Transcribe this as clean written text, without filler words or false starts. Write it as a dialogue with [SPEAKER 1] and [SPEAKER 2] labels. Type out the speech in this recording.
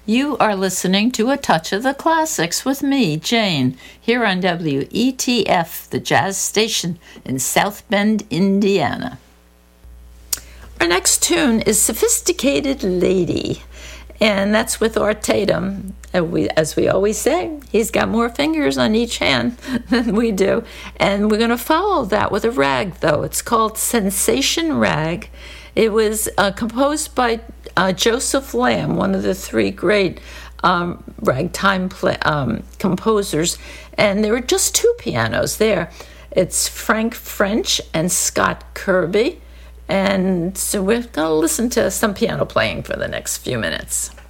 [SPEAKER 1] You are listening to A Touch of the Classics with me, Jane, here on WETF, the jazz station in South Bend, Indiana. Our next tune is Sophisticated Lady, and that's with Art Tatum. As we always say, he's got more fingers on each hand than we do. And we're going to follow that with a rag, though. It's called Sensation Rag. It was composed by Joseph Lamb, one of the three great ragtime composers. And there were just two pianos there. It's Frank French and Scott Kirby. And so we're going to listen to some piano playing for the next few minutes.